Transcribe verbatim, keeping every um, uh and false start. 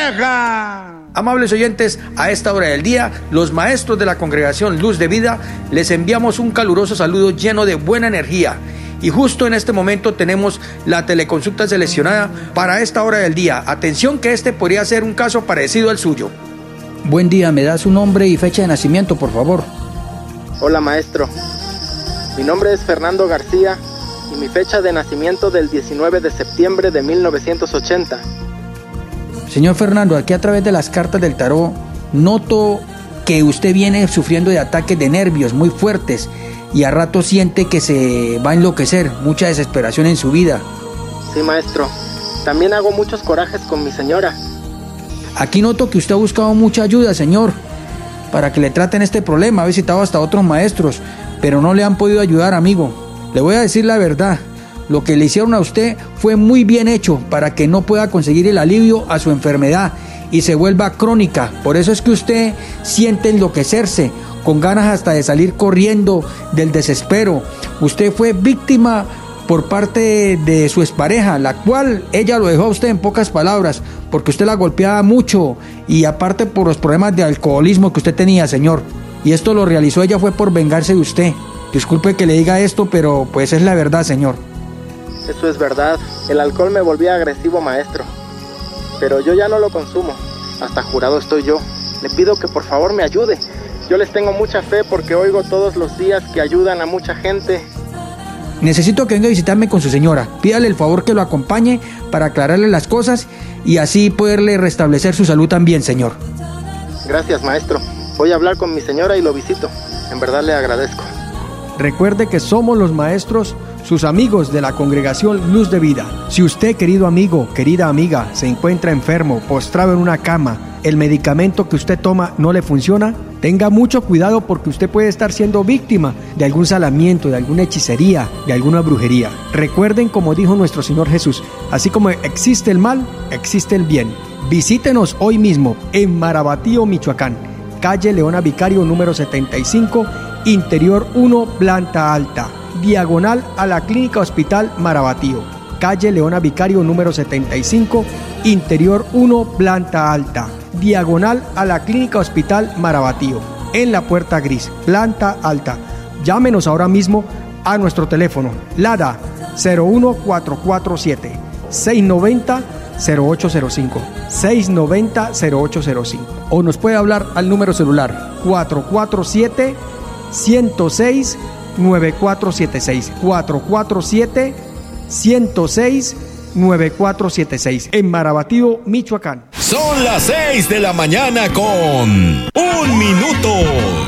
vieja. Amables oyentes, a esta hora del día, los maestros de la congregación Luz de Vida les enviamos un caluroso saludo lleno de buena energía. Y justo en este momento tenemos la teleconsulta seleccionada para esta hora del día. Atención que este podría ser un caso parecido al suyo. Buen día, ¿me da su nombre y fecha de nacimiento, por favor? Hola, maestro. Mi nombre es Fernando García y mi fecha de nacimiento del diecinueve de septiembre de mil novecientos ochenta. Señor Fernando, aquí a través de las cartas del tarot noto que usted viene sufriendo de ataques de nervios muy fuertes y a rato siente que se va a enloquecer, mucha desesperación en su vida. Sí, maestro. También hago muchos corajes con mi señora. Aquí noto que usted ha buscado mucha ayuda, señor, para que le traten este problema. Ha visitado hasta otros maestros, pero no le han podido ayudar, amigo. Le voy a decir la verdad. Lo que le hicieron a usted fue muy bien hecho para que no pueda conseguir el alivio a su enfermedad y se vuelva crónica. Por eso es que usted siente enloquecerse, con ganas hasta de salir corriendo del desespero. Usted fue víctima por parte de su expareja, la cual ella lo dejó a usted en pocas palabras, porque usted la golpeaba mucho y aparte por los problemas de alcoholismo que usted tenía, señor. Y esto lo realizó ella fue por vengarse de usted. Disculpe que le diga esto, pero pues es la verdad, señor. Eso es verdad. El alcohol me volvía agresivo, maestro. Pero yo ya no lo consumo. Hasta jurado estoy yo. Le pido que por favor me ayude. Yo les tengo mucha fe porque oigo todos los días que ayudan a mucha gente. Necesito que venga a visitarme con su señora. Pídale el favor que lo acompañe para aclararle las cosas y así poderle restablecer su salud también, señor. Gracias, maestro. Voy a hablar con mi señora y lo visito. En verdad le agradezco. Recuerde que somos los maestros, sus amigos de la congregación Luz de Vida. Si usted, querido amigo, querida amiga, se encuentra enfermo, postrado en una cama, el medicamento que usted toma no le funciona, tenga mucho cuidado porque usted puede estar siendo víctima de algún salamiento, de alguna hechicería, de alguna brujería. Recuerden, como dijo nuestro Señor Jesús, así como existe el mal, existe el bien. Visítenos hoy mismo en Marabatío, Michoacán, calle Leona Vicario número setenta y cinco, Interior uno, planta alta, diagonal a la Clínica Hospital Marabatío, calle Leona Vicario número setenta y cinco, Interior uno, planta alta, diagonal a la Clínica Hospital Marabatío, en la puerta gris, planta alta. Llámenos ahora mismo a nuestro teléfono LADA cero uno cuatro cuatro siete, seis nueve cero, cero ocho cero cinco, seis nueve cero, cero ocho cero cinco, o nos puede hablar al número celular cuatro cuatro siete, uno cero seis, nueve cuatro siete seis, cuatro cuatro siete, uno cero seis, nueve cuatro siete seis, en Marabatío, Michoacán. Son las seis de la mañana con un minuto.